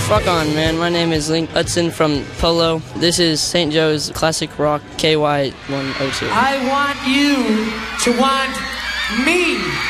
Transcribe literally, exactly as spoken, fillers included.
Fuck on, man. My name is Link Hudson from Polo. This is Saint Joe's Classic Rock K Y one oh two. I want you to want me.